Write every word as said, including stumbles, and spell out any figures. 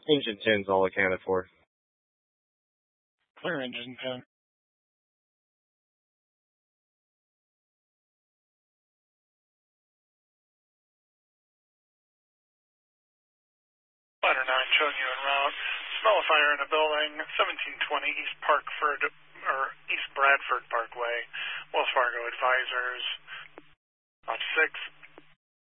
Engine ten's all accounted for. Clear engine ten. Ladder nine showing you en route. Smell a fire in a building, seventeen twenty East Parkford, or East Bradford Parkway. Wells Fargo advisors. Watch six.